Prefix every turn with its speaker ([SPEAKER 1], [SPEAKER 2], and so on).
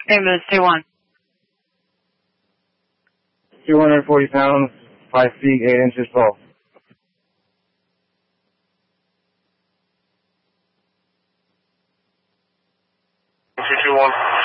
[SPEAKER 1] Ambulance 2-1.
[SPEAKER 2] 240 pounds, 5 feet, 8 inches tall.
[SPEAKER 3] 221.